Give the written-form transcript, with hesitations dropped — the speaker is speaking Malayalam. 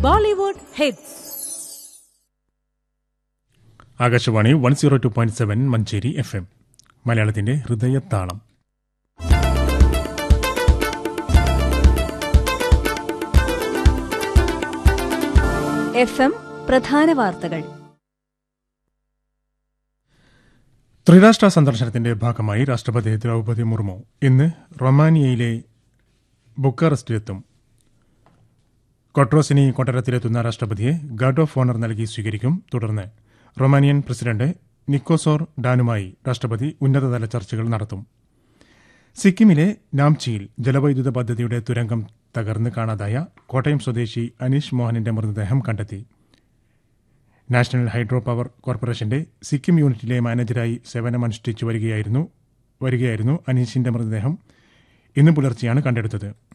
Bollywood hits. Akashvani 102.7 Manjeri FM മലയാളത്തിന്റെ ഹൃദയത്താളം. FM പ്രധാന വാർത്തകൾ. ത്രിരാഷ്ട്ര സന്ദർശനത്തിന്റെ ഭാഗമായി രാഷ്ട്രപതി ദ്രൗപദി മുർമു ഇന്ന് റൊമാനിയയിലെ ബുക്കാറസ്റ്റിലെത്തും. കൊട്രോസിനി കൊട്ടാരത്തിലെത്തുന്ന രാഷ്ട്രപതിയെ ഗാർഡ് ഓഫ് ഓണർ നൽകി സ്വീകരിക്കും. തുടർന്ന് റൊമാനിയൻ പ്രസിഡന്റ് നിക്കോസോർ ഡാനുമായി രാഷ്ട്രപതി ഉന്നതതല ചർച്ചകൾ നടത്തും. സിക്കിമിലെ നാംചിയിൽ ജലവൈദ്യുത പദ്ധതിയുടെ തുരങ്കം തകർന്ന് കാണാതായ കോട്ടയം സ്വദേശി അനീഷ് മോഹനിന്റെ മൃതദേഹം കണ്ടെത്തി. നാഷണൽ ഹൈഡ്രോ പവർ കോർപ്പറേഷന്റെ സിക്കിം യൂണിറ്റിലെ മാനേജരായി സേവനമനുഷ്ഠിച്ചു വരികയായിരുന്നു അനീഷിന്റെ മൃതദേഹം ഇന്ന് പുലർച്ചെയാണ് കണ്ടെടുത്തത്.